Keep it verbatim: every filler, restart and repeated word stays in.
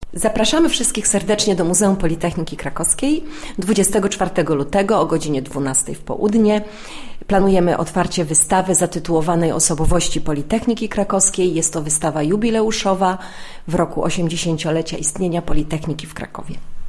Zapraszamy wszystkich serdecznie do Muzeum Politechniki Krakowskiej dwudziestego czwartego lutego o godzinie dwunastej w południe. Planujemy otwarcie wystawy zatytułowanej Osobowości Politechniki Krakowskiej. Jest to wystawa jubileuszowa w roku osiemdziesięciolecia istnienia Politechniki w Krakowie.